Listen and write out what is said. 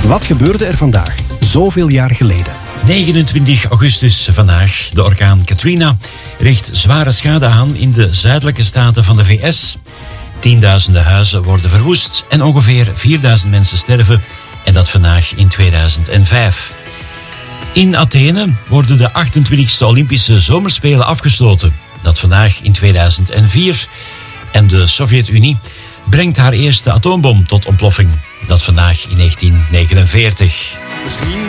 Wat gebeurde er vandaag, zoveel jaar geleden? 29 augustus vandaag. De orkaan Katrina richt zware schade aan in de zuidelijke staten van de VS. Tienduizenden huizen worden verwoest en ongeveer 4000 mensen sterven. En dat vandaag in 2005. In Athene worden de 28e Olympische Zomerspelen afgesloten. Dat vandaag in 2004. En de Sovjet-Unie brengt haar eerste atoombom tot ontploffing. Dat vandaag in 1949.